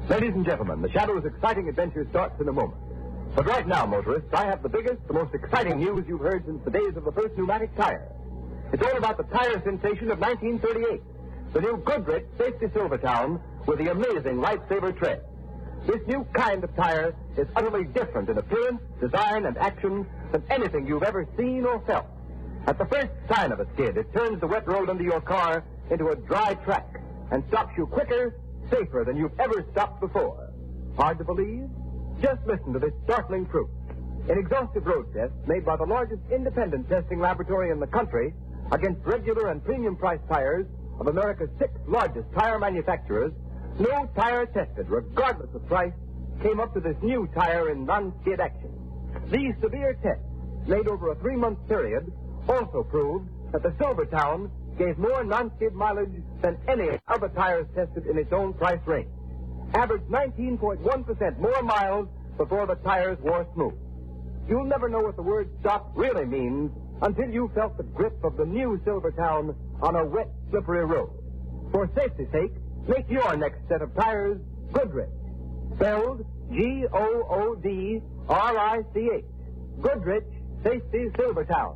Ladies and gentlemen, the Shadow's exciting adventure starts in a moment. But right now, motorists, I have the biggest, the most exciting news you've heard since the days of the first pneumatic tire. It's all about the tire sensation of 1938. The new Goodrich Safety Silvertown with the amazing Lightsaber tread. This new kind of tire is utterly different in appearance, design, and action than anything you've ever seen or felt. At the first sign of a skid, it turns the wet road under your car into a dry track and stops you quicker, safer than you've ever stopped before. Hard to believe? Just listen to this startling proof. In exhaustive road tests made by the largest independent testing laboratory in the country against regular and premium price tires of America's 6 largest tire manufacturers, no tire tested, regardless of price, came up to this new tire in non-skid action. These severe tests, made over a 3-month period, also proved that the Silvertown gave more non-skid mileage than any other tires tested in its own price range. Averaged 19.1% more miles before the tires wore smooth. You'll never know what the word stop really means until you felt the grip of the new Silvertown on a wet, slippery road. For safety's sake, make your next set of tires Goodrich. Spelled Goodrich. Goodrich Safety Silvertown.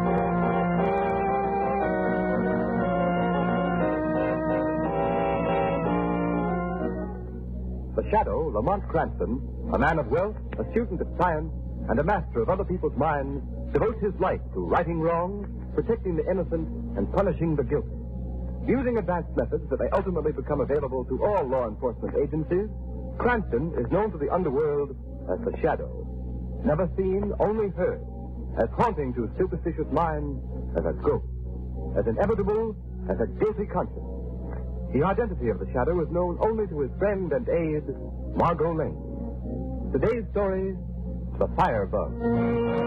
The Shadow, Lamont Cranston, a man of wealth, a student of science, and a master of other people's minds, devotes his life to righting wrongs, protecting the innocent, and punishing the guilty. Using advanced methods that may ultimately become available to all law enforcement agencies, Cranston is known to the underworld as the Shadow. Never seen, only heard, as haunting to superstitious minds as a ghost, as inevitable as a guilty conscience. The identity of the Shadow is known only to his friend and aide, Margot Lane. Today's story, The Firebug.